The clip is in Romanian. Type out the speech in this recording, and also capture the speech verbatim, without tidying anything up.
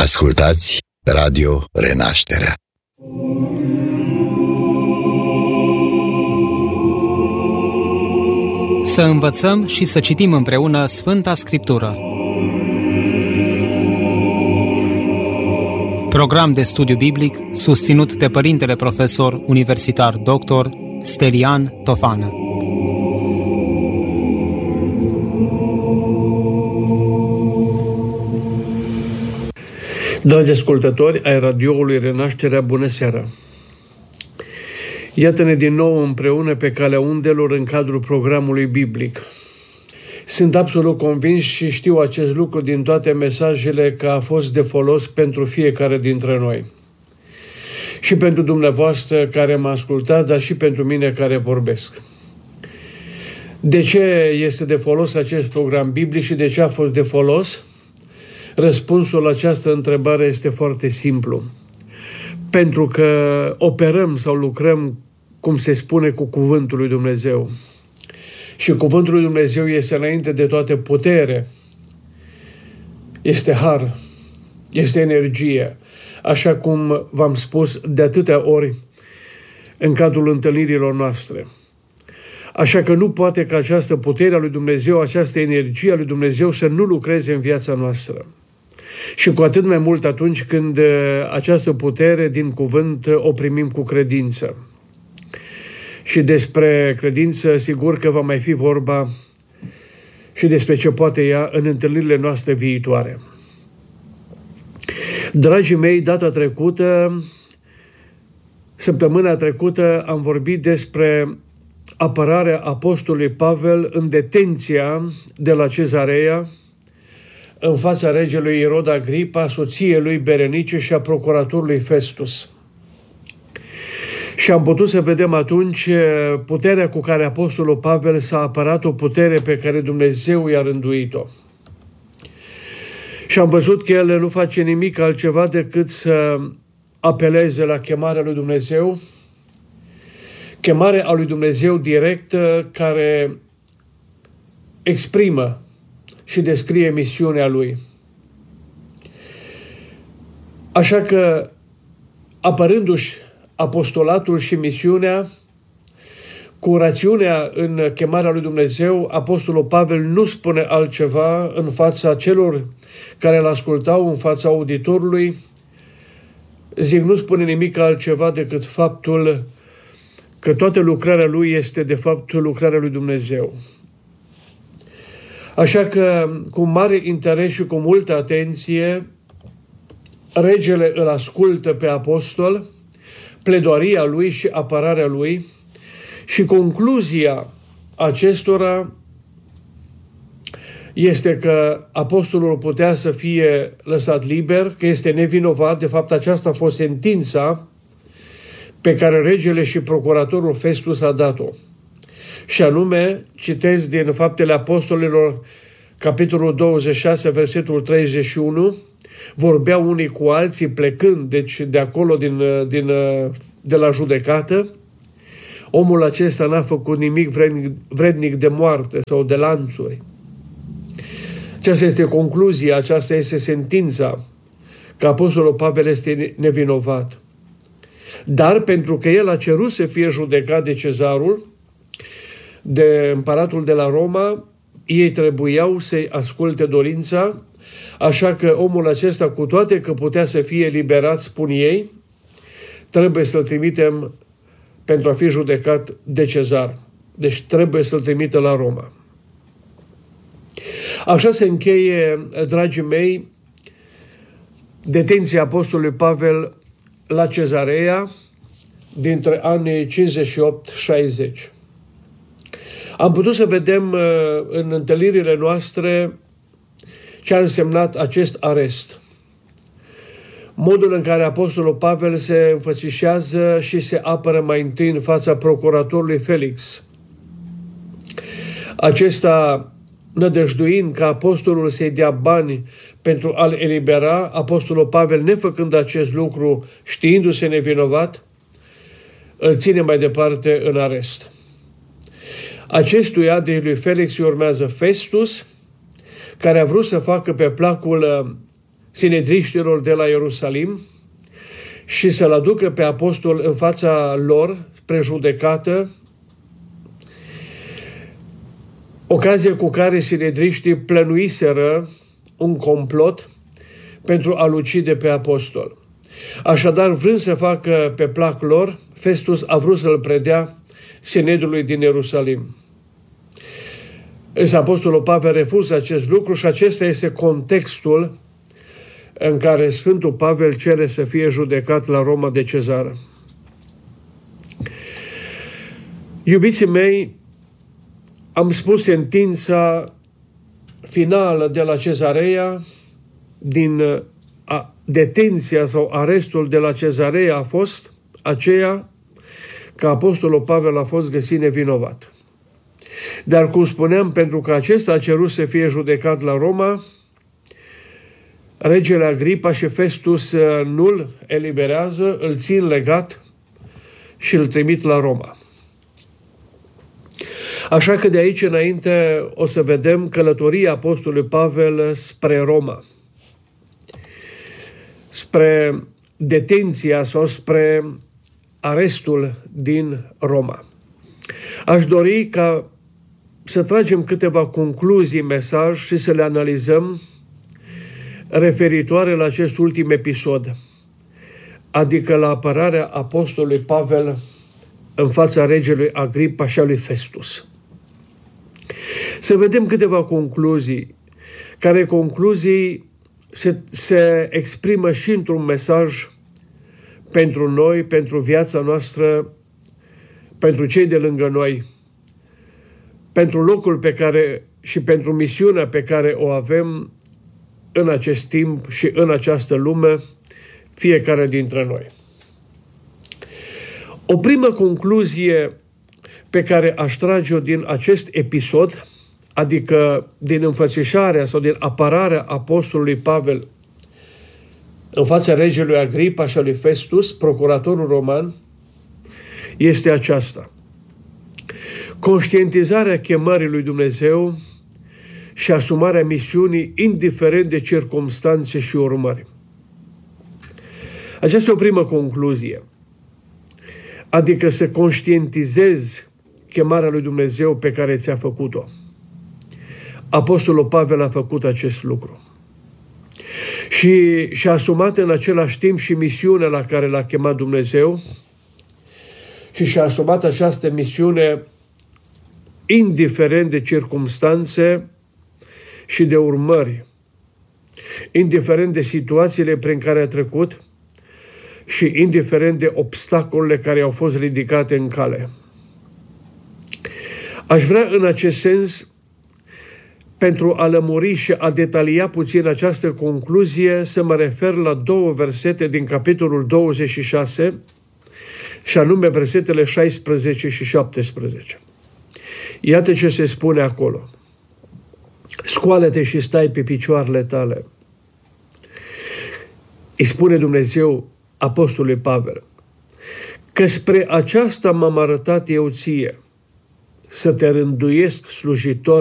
Ascultați Radio Renașterea. Să învățăm și să citim împreună Sfânta Scriptură. Program de studiu biblic susținut de Părintele Profesor Universitar doctor Stelian Tofană. Dragi ascultători ai radioului Renașterea, bună seara! Iată-ne din nou împreună pe calea undelor în cadrul programului biblic. Sunt absolut convins și știu acest lucru din toate mesajele că a fost de folos pentru fiecare dintre noi. Și pentru dumneavoastră care mă ascultați, dar și pentru mine care vorbesc. De ce este de folos acest program biblic și de ce a fost de folos? Răspunsul la această întrebare este foarte simplu. Pentru că operăm sau lucrăm, cum se spune, cu Cuvântul lui Dumnezeu. Și Cuvântul lui Dumnezeu este înainte de toate putere. Este har. Este energie. Așa cum v-am spus de atâtea ori în cadrul întâlnirilor noastre. Așa că nu poate ca această putere a lui Dumnezeu, această energie a lui Dumnezeu să nu lucreze în viața noastră. Și cu atât mai mult atunci când această putere din cuvânt o primim cu credință. Și despre credință, sigur că va mai fi vorba și despre ce poate ea în întâlnirile noastre viitoare. Dragii mei, data trecută, săptămâna trecută, am vorbit despre apărarea apostolului Pavel în detenția de la Cezarea, în fața regelui Irod Agripa, soției lui Berenice și a procuratorului Festus. Și am putut să vedem atunci puterea cu care apostolul Pavel s-a apărat, o putere pe care Dumnezeu i-a rânduit-o. Și am văzut că el nu face nimic altceva decât să apeleze la chemarea lui Dumnezeu, chemarea a lui Dumnezeu directă care exprimă și descrie misiunea lui. Așa că, apărându-și apostolatul și misiunea, cu rațiunea în chemarea lui Dumnezeu, apostolul Pavel nu spune altceva în fața celor care îl ascultau, în fața auditorului. Zic, nu spune nimic altceva decât faptul că toată lucrarea lui este de fapt lucrarea lui Dumnezeu. Așa că, cu mare interes și cu multă atenție, regele îl ascultă pe apostol, pledoaria lui și apărarea lui, și concluzia acestora este că apostolul putea să fie lăsat liber, că este nevinovat. De fapt, aceasta a fost sentința pe care regele și procuratorul Festus a dat-o. Și anume, citesc din Faptele Apostolilor, capitolul douăzeci și șase, versetul treizeci și unu, vorbeau unii cu alții plecând, deci de acolo, din, din, de la judecată. Omul acesta n-a făcut nimic vrednic, vrednic de moarte sau de lanțuri. Aceasta este concluzia, aceasta este sentința, că apostolul Pavel este nevinovat. Dar pentru că el a cerut să fie judecat de cezarul, de împăratul de la Roma, ei trebuiau să-i asculte dorința, așa că omul acesta, cu toate că putea să fie eliberat, spun ei, trebuie să-l trimitem pentru a fi judecat de cezar. Deci trebuie să-l trimită la Roma. Așa se încheie, dragii mei, detenția apostolului Pavel la Cezarea dintre anii cincizeci și opt șaizeci. Am putut să vedem în întâlnirile noastre ce a însemnat acest arest. Modul în care apostolul Pavel se înfățișează și se apără mai întâi în fața procuratorului Felix. Acesta, nădăjduind ca apostolul să-i dea bani pentru a-l elibera, apostolul Pavel, nefăcând acest lucru, știindu-se nevinovat, îl ține mai departe în arest. Acestuia, de lui Felix, îi urmează Festus, care a vrut să facă pe placul sinedriștilor de la Ierusalim și să-l aducă pe apostol în fața lor, spre judecată, ocazie cu care sinedriștii plănuiseră un complot pentru a-l ucide pe apostol. Așadar, vrând să facă pe plac lor, Festus a vrut să-l predea Sinedului din Ierusalim. Însă apostolul Pavel refuză acest lucru și acesta este contextul în care Sfântul Pavel cere să fie judecat la Roma de Cezar. Iubiții mei, am spus sentința finală de la Cezarea, din a, detenția sau arestul de la Cezarea a fost aceea că apostolul Pavel a fost găsit nevinovat. Dar, cum spuneam, pentru că acesta a cerut să fie judecat la Roma, regele Agripa și Festus nu-l eliberează, îl țin legat și îl trimit la Roma. Așa că de aici înainte o să vedem călătoria apostolului Pavel spre Roma, spre detenția sau spre arestul din Roma. Aș dori ca să tragem câteva concluzii mesaj și să le analizăm referitoare la acest ultim episod, adică la apărarea apostolului Pavel în fața regelui Agripa și a lui Festus. Să vedem câteva concluzii, care concluzii se, se exprimă și într-un mesaj pentru noi, pentru viața noastră, pentru cei de lângă noi, pentru locul pe care și pentru misiunea pe care o avem în acest timp și în această lume, fiecare dintre noi. O primă concluzie pe care aș trage-o din acest episod, adică din înfățișarea sau din apărarea apostolului Pavel în fața regelui Agripa și a lui Festus, procuratorul roman, este aceasta. Conștientizarea chemării lui Dumnezeu și asumarea misiunii indiferent de circumstanțe și urmări. Aceasta e o primă concluzie. Adică să conștientizezi chemarea lui Dumnezeu pe care ți-a făcut-o. Apostolul Pavel a făcut acest lucru. Și și-a asumat în același timp și misiunea la care l-a chemat Dumnezeu și și-a asumat această misiune indiferent de circumstanțe și de urmări, indiferent de situațiile prin care a trecut și indiferent de obstacolele care au fost ridicate în cale. Aș vrea în acest sens, pentru a lămuri și a detalia puțin această concluzie, să mă refer la două versete din capitolul douăzeci și șase, și anume versetele șaisprezece și șaptesprezece. Iată ce se spune acolo. Scoală-te și stai pe picioarele tale. Îi spune Dumnezeu apostolului Pavel, că spre aceasta m-am arătat eu ție, să te rânduiesc slujitor